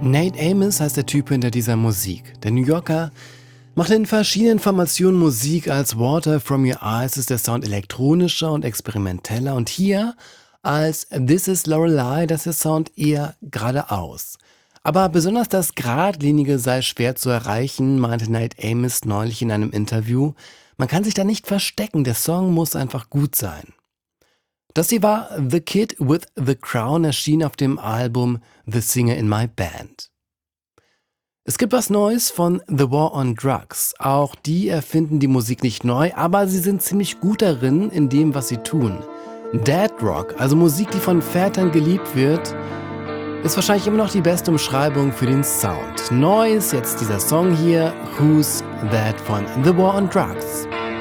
Nate Amos heißt der Typ hinter dieser Musik. Der New Yorker macht in verschiedenen Formationen Musik. Als Water From Your Eyes ist der Sound elektronischer und experimenteller. Und hier als This Is Lorelei, das ist der Sound eher geradeaus. Aber besonders das Geradlinige sei schwer zu erreichen, meinte Nate Amos neulich in einem Interview. Man kann sich da nicht verstecken, der Song muss einfach gut sein. Das hier war The Kid with the Crown, erschien auf dem Album The Singer in My Band. Es gibt was Neues von The War on Drugs. Auch die erfinden die Musik nicht neu, aber sie sind ziemlich gut darin, in dem, was sie tun. Dead Rock, also Musik, die von Vätern geliebt wird, ist wahrscheinlich immer noch die beste Umschreibung für den Sound. Neu ist jetzt dieser Song hier, Who's That von The War on Drugs.